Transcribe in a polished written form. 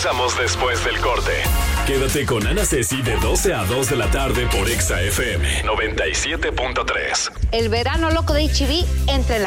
Regresamos después del corte. Quédate con Ana Ceci de 12 a 2 de la tarde por Exa FM 97.3. El verano loco de HB entra en la